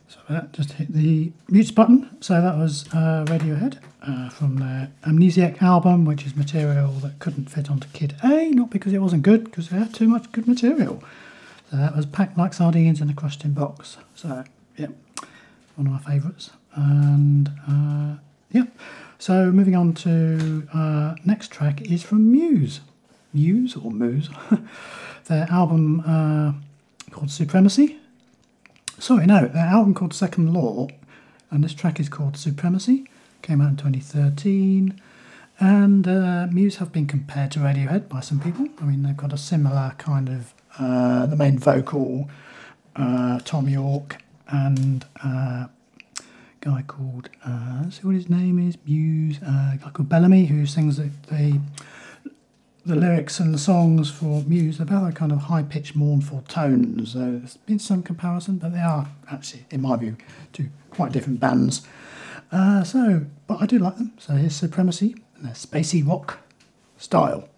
So that just hit the mute button. So that was Radiohead from their Amnesiac album, which is material that couldn't fit onto Kid A, not because it wasn't good, because they had too much good material. So that was Packed Like Sardines in a Crushed In Box. So, yeah, one of my favourites. And, yeah. So moving on to next track is from Muse. Muse or Muse? Their album called Supremacy. Sorry, no, their album called Second Law, and this track is called Supremacy. Came out in 2013, and Muse have been compared to Radiohead by some people. I mean, they've got a similar kind of the main vocal, Tom York, and a guy called let's see what his name is. Muse, a guy called Bellamy, who sings the lyrics and the songs for Muse. They're both kind of high-pitched, mournful tones. So there's been some comparison, but they are actually, in my view, two quite different bands. But I do like them. So here's Supremacy, and their spacey rock style.